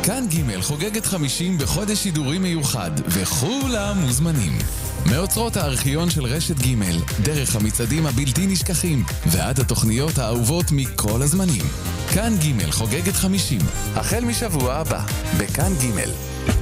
כאן ג' חוגגת 50 בחודש שידורי מיוחד, וכולם מוזמנים. מאוצרות הארכיון של רשת ג', דרך המצעדים הבלתי נשכחים, ועד התוכניות האהובות מכל הזמנים. כאן ג' חוגגת 50, החל משבוע הבא, בכאן ג'.